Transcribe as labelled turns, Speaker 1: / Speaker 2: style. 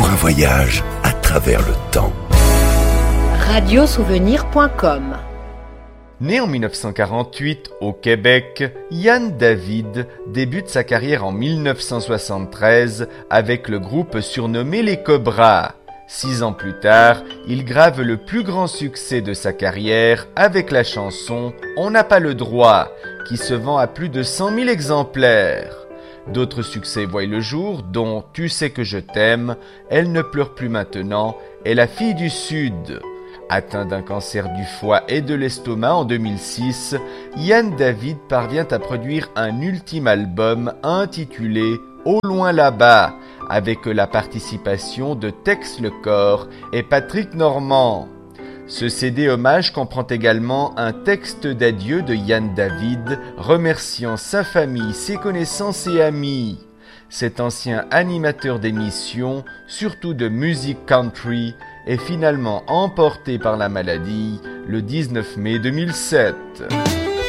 Speaker 1: pour un voyage à travers le temps.
Speaker 2: Radiosouvenir.com.
Speaker 3: Né en 1948 au Québec, Yann David débute sa carrière en 1973 avec le groupe surnommé Les Cobras. 6 ans plus tard, il grave le plus grand succès de sa carrière avec la chanson « On n'a pas le droit » qui se vend à plus de 100 000 exemplaires. D'autres succès voient le jour, dont « Tu sais que je t'aime »,« Elle ne pleure plus maintenant » et « La fille du Sud ». Atteint d'un cancer du foie et de l'estomac en 2006, Yann David parvient à produire un ultime album intitulé « Au loin là-bas » avec la participation de Tex Lecor et Patrick Normand. Ce CD hommage comprend également un texte d'adieu de Yann David remerciant sa famille, ses connaissances et amis. Cet ancien animateur d'émissions, surtout de musique country, est finalement emporté par la maladie le 19 mai 2007.